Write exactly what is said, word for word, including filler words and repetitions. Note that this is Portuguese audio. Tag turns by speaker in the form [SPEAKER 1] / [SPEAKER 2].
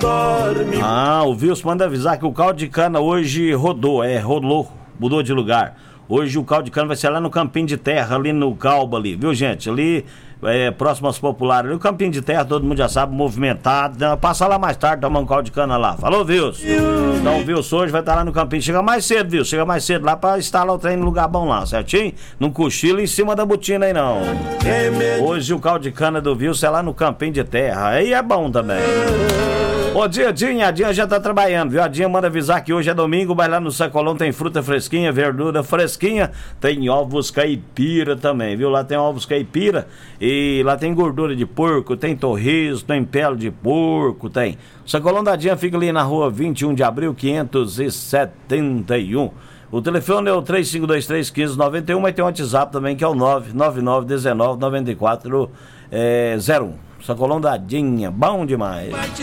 [SPEAKER 1] dorme.
[SPEAKER 2] Ah, o Wilson manda avisar que o caldo de cana hoje rodou, é, rolou, mudou de lugar. Hoje o caldo de cana vai ser lá no Campinho de Terra, ali no Calba ali, viu, gente? Ali, é, próximo aos populares, ali o Campinho de Terra, todo mundo já sabe, movimentado. Né? Passa lá mais tarde, tomar um caldo de cana lá. Falou, Wilson? Então o Wilson hoje vai estar lá no Campinho. Chega mais cedo, Wilson, chega mais cedo lá pra instalar o trem no lugar bom lá, certinho? Não cochila em cima da botina aí, não. Hoje o caldo de cana do Wilson é lá no Campinho de Terra, aí é bom também. Bom dia, Dinha, a Dinha já tá trabalhando, viu? A Dinha manda avisar que hoje é domingo, mas lá no Sacolão tem fruta fresquinha, verdura fresquinha, tem ovos caipira também, viu? Lá tem ovos caipira e lá tem gordura de porco, tem torresmo, tem pele de porco, tem. O Sacolão da Dinha fica ali na rua vinte e um de abril, quinhentos e setenta e um. O telefone é o três cinco dois três, um cinco nove um, mas tem um WhatsApp também que é o nove nove nove um nove nove quatro zero um. Sacolão da Dinha, bom demais.